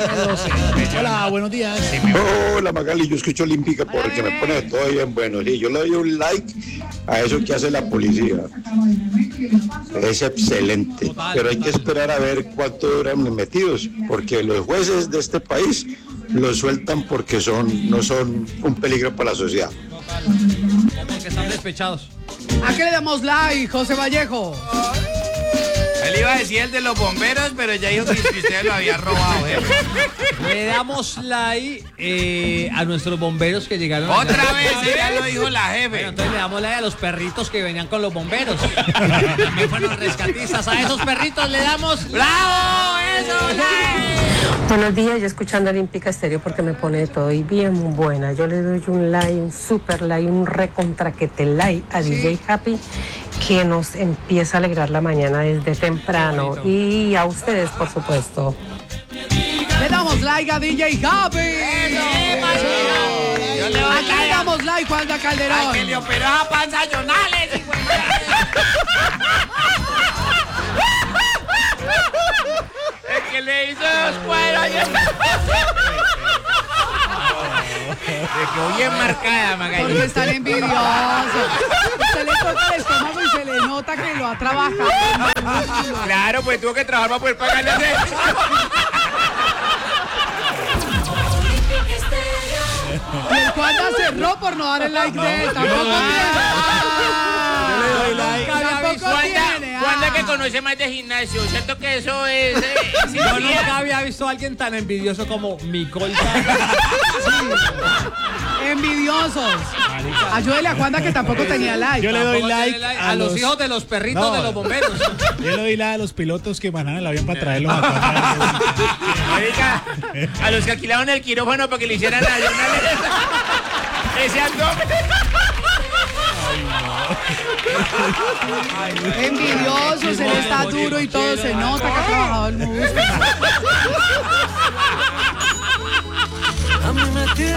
Hola, buenos días. Hola Magali, yo escucho Olímpica porque me pone todo bien bueno. Sí, yo le doy un like a eso que hace la policía. Es excelente, pero hay que esperar a ver cuánto duran metidos, porque los jueces de este país los sueltan porque no son un peligro para la sociedad. Porque están despechados. ¿A qué le damos like, José Vallejo? Él iba a decir el de los bomberos, pero ya dijo que usted lo había robado. Le damos like a nuestros bomberos que llegaron. Otra vez, ya lo dijo la jefe. Bueno, entonces le damos like a los perritos que venían con los bomberos. También fueron rescatistas. A esos perritos le damos ¡bravo! ¡Eso, like! Buenos días, yo escuchando Olímpica Estéreo porque me pone todo y bien buena. Yo le doy un like, un super like, un recontraquete like a DJ Happy, que nos empieza a alegrar la mañana desde temprano. Y a ustedes, por supuesto. Le damos like a DJ Happy. Yo le doy Acá le damos like, Juanda Calderón. al que le operó a panza Jonales. El que le hizo los cueros. Se quedó bien marcada, Magali. Porque están envidiosos. Usted le toca el estómago y se le nota que lo ha trabajado. Claro, pues tuvo que trabajar para poder pagarle a él. Y el Juanda cerró por no dar el like de él. Tampoco tiene. Juanda que conoce más de gimnasio, ¿cierto que eso es? Yo nunca había visto a alguien tan envidioso como Micol. Envidiosos. Ayúdele a Juanda que tampoco tenía like. Yo le doy like a los hijos de los perritos de los bomberos. Yo le doy like a los pilotos que manejan el avión para traerlos acá. Marica, a los que alquilaron el quirófano para que le hicieran a ese abdomen. Envidiosos, él está duro y todo, se nota que ha trabajado el músculo.